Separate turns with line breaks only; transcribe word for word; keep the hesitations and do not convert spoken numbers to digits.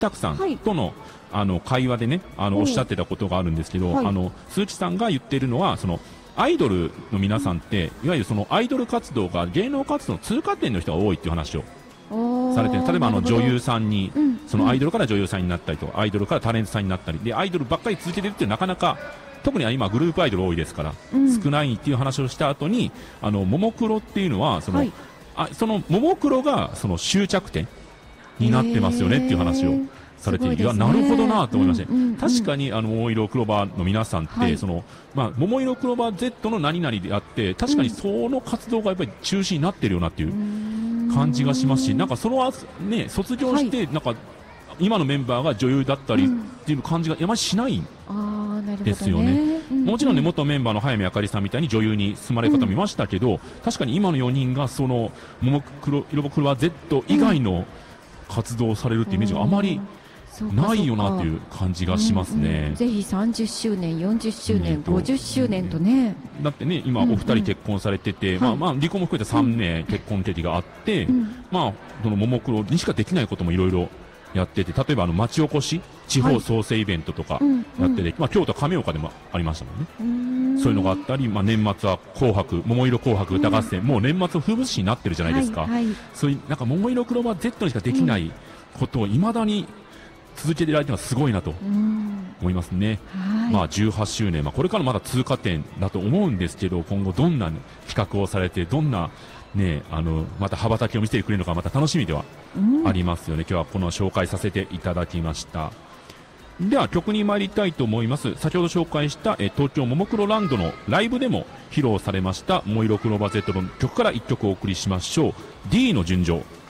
たくさんとの、はい、あの会話でね、あのおっしゃってたことがあるんですけど、はい、あの鈴木さんが言ってるのは、そのアイドルの皆さんって、いわゆるそのアイドル活動が芸能活動の通過点の人が多いっていう話をされてる。例えばあの女優さんに、うん、そのアイドルから女優さんになったりとか、アイドルからタレントさんになったりで、アイドルばっかり続けてるってなかなか、特に今グループアイドル多いですから、うん、少ないっていう話をした後に、あのももクロっていうのはその、はい、あそのももクロがその終着点になってますよねっていう話をされている。いや、なるほどなと思いました、うんうんうん、確かにあの桃色クローバーの皆さんって、はい、そのまあ、桃色クローバー Z の何々であって、確かにその活動がやっぱり中止になってるよなっていう感じがしますし、なんかその、ね、卒業して、はい、なんか今のメンバーが女優だったりっていう感じがやまりしないんですよね。ね、うんうん、もちろんね、元メンバーの早見あかりさんみたいに女優に進まれる方もいましたけど、うん、確かに今のよにんがその桃色クローバー Z 以外の活動をされるっていうイメージがあまりないよなという感じがしますね。
うんうん、ぜひさんじゅっしゅうねん、よんじゅっしゅうねん、ごじゅっしゅうねんとね。
だってね、今お二人結婚されてて、うんうん、まあまあ離婚も含めてさんねん結婚経歴があって、うん、まあそのももクロにしかできないこともいろいろやってて、例えばあの町おこし地方創生イベントとかやってて、はい、まあ京都亀岡でもありましたもんね。そういうのがあったり、まあ年末は紅白桃色紅白歌合戦、うん、もう年末風物詩になってるじゃないですか。はいはい、そういうなんか桃色クローバー Z にしかできないことをいまだに続けていられてるのはすごいなと思いますね。まあじゅうはっしゅうねん、まあこれからまだ通過点だと思うんですけど、今後どんな企画をされて、どんなね、あのまた羽ばたきを見せてくれるのか、また楽しみではありますよね。今日はこの紹介させていただきました。では曲に参りたいと思います。先ほど紹介したえ東京ももクロランドのライブでも披露されました桃色クローバー Z の曲からいっきょくお送りしましょう。 D の純情。